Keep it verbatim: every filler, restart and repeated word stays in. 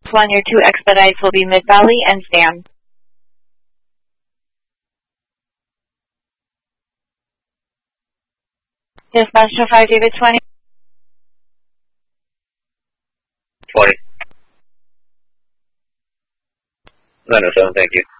one, your two expedites will be Mid-Valley and Stan. Dispatch five, David twenty. twenty. nine oh seven, thank you.